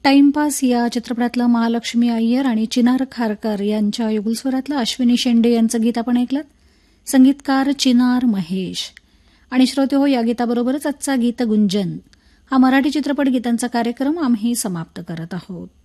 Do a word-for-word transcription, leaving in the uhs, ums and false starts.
Timepass या चित्रपटातलं महालक्ष्मी अय्यर आणि चिनार खारकर यांच्या युगलस्वरातलं अश्विनी शेंडे यांचं गीत आपण ऐकलं. संगीतकार चिनार महेश. आणि श्रोते हो, या गीताबरोबरच आजचा गीतगुंजन हा मराठी चित्रपट गीतांचा कार्यक्रम आम्ही समाप्त करत आहोत.